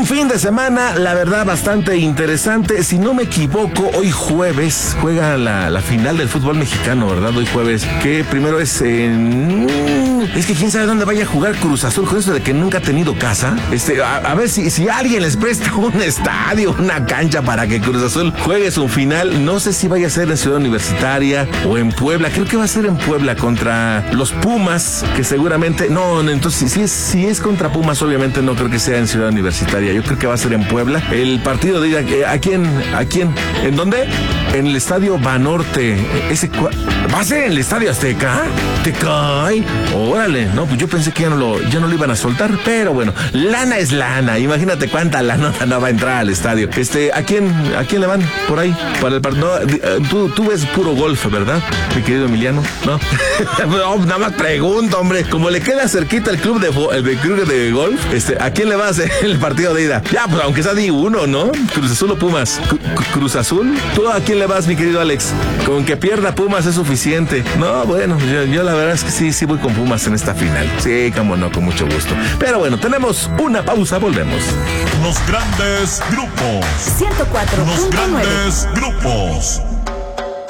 Un fin de semana, la verdad, bastante interesante. Si no me equivoco, hoy jueves juega la final del fútbol mexicano, ¿verdad? Hoy jueves, que primero es es que quién sabe dónde vaya a jugar Cruz Azul, con eso de que nunca ha tenido casa. A ver si alguien les presta un estadio, una cancha para que Cruz Azul juegue su final. No sé si vaya a ser en Ciudad Universitaria o en Puebla. Creo que va a ser en Puebla contra los Pumas, que seguramente... No, entonces si es contra Pumas, obviamente no creo que sea en Ciudad Universitaria. Yo creo que va a ser en Puebla. El partido de ida, ¿a quién? ¿En dónde? En el Estadio Banorte. ¿Va a ser en el Estadio Azteca? ¿Te cae? Órale, no, pues yo pensé que ya no lo iban a soltar, pero bueno, lana es lana. Imagínate cuánta lana no va a entrar al estadio. ¿A quién le van por ahí? Para el partido. No, tú ves puro golf, ¿verdad, mi querido Emiliano? No. No, nada más pregunto, hombre. Como le queda cerquita el club de golf, ¿a quién le vas en el partido de ida? Ya, pues aunque sea de uno, ¿no? Cruz Azul o Pumas. Cruz Azul. ¿Tú a quién le vas, mi querido Alex? Con que pierda Pumas es suficiente. No, bueno, yo la verdad es que sí voy con Pumas en esta final. Sí, cómo no, con mucho gusto. Pero bueno, tenemos una pausa, volvemos. Los grandes grupos. 104.9. Los grandes grupos.